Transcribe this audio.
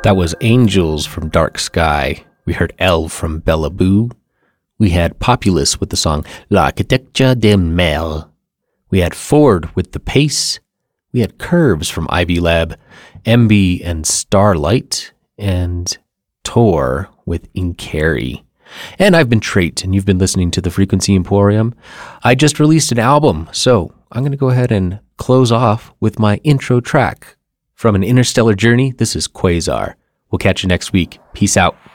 That was Angels from Dark Sky. We heard Elle from Bella Boo. We had Populous with the song L'Architecture des Mers. We had Ford with The Pace. We had Curves from Ivy Lab, MB and Starlight, and Tor with Inkari. And I've been Trait, and you've been listening to the Frequency Emporium. I just released an album, so I'm going to go ahead and close off with my intro track. From An Interstellar Journey, this is Quasar. We'll catch you next week. Peace out.